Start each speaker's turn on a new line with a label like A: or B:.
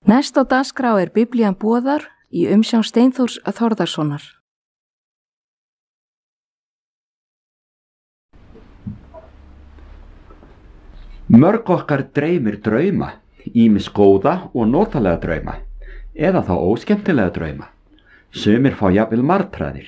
A: Næst á dagskrá Biblían boðar í umsjón Steinþórs Þórðarsonar.
B: Mörg okkar dreymir drauma, ýmis góða og notalega drauma, eða þá óskemmtilega drauma. Sumir fá jafnvel martraðir,